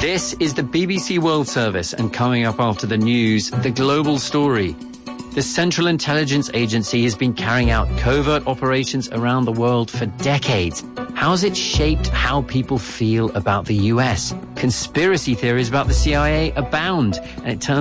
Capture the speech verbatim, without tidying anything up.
This is the B B C World Service, and coming up after the news, the global story. The Central Intelligence Agency has been carrying out covert operations around the world for decades. How's it shaped how people feel about the U S? Conspiracy theories about the C I A abound, and it turns